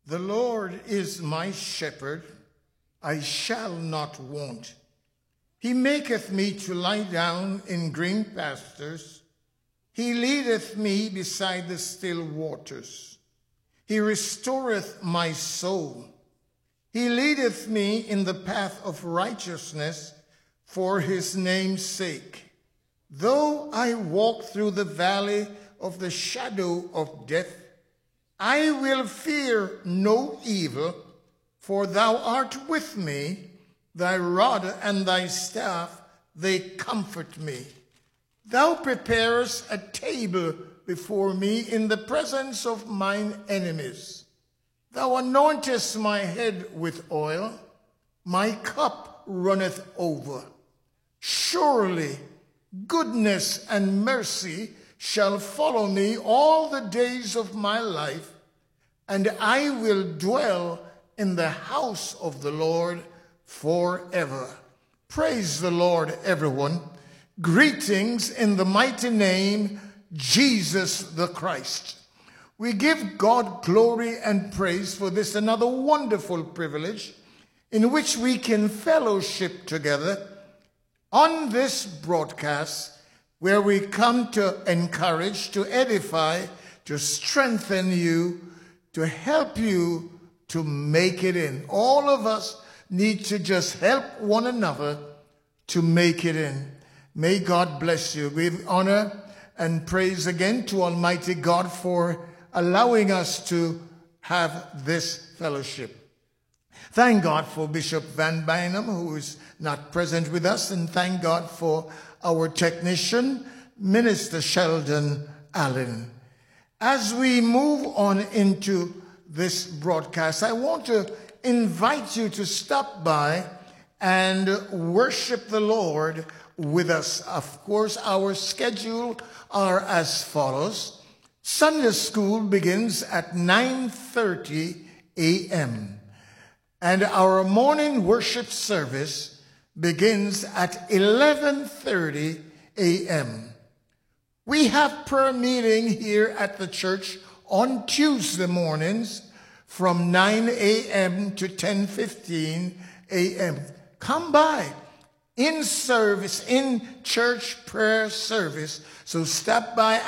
The Lord is my shepherd, I shall not want. He maketh me to lie down in green pastures. He leadeth me beside the still waters. He restoreth my soul. He leadeth me in the path of righteousness for his name's sake. Though I walk through the valley of the shadow of death, I will fear no evil, for thou art with me. Thy rod and thy staff, they comfort me. Thou preparest a table before me in the presence of mine enemies. Thou anointest my head with oil, my cup runneth over. Surely goodness and mercy shall follow me all the days of my life, and I will dwell in the house of the Lord forever. Praise the Lord, everyone. Greetings in the mighty name, Jesus the Christ. We give God glory and praise for this another wonderful privilege in which we can fellowship together on this broadcast, where we come to encourage, to edify, to strengthen you, to help you to make it in. All of us need to just help one another to make it in. May God bless you. We give honor and praise again to Almighty God for allowing us to have this fellowship. Thank God for Bishop Van Bynum, who is not present with us, and thank God for our technician, Minister Sheldon Allen. As we move on into this broadcast, I want to invite you to stop by and worship the Lord with us. Of course, our schedule are as follows. Sunday school begins at 9:30 a.m. and our morning worship service begins at 11:30 a.m. We have prayer meeting here at the church on Tuesday mornings from 9 a.m. to 10:15 a.m. Come by in service, in church prayer service. So stop by